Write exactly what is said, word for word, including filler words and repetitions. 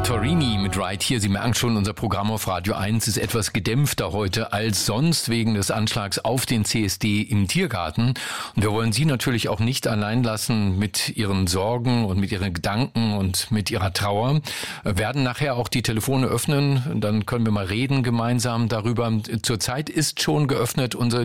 Torini mit Right Here. Sie merken schon, unser Programm auf Radio eins ist etwas gedämpfter heute als sonst wegen des Anschlags auf den C S D im Tiergarten. Und wir wollen Sie natürlich auch nicht allein lassen mit Ihren Sorgen und mit Ihren Gedanken und mit Ihrer Trauer. Wir werden nachher auch die Telefone öffnen, dann können wir mal reden gemeinsam darüber. Zurzeit ist schon geöffnet unsere